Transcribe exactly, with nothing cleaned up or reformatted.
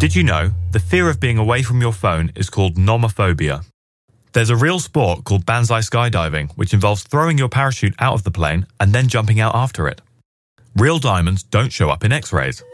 Did you know the fear of being away from your phone is called nomophobia? There's a real sport called Banzai skydiving, which involves throwing your parachute out of the plane and then jumping out after it. Real diamonds don't show up in X-rays.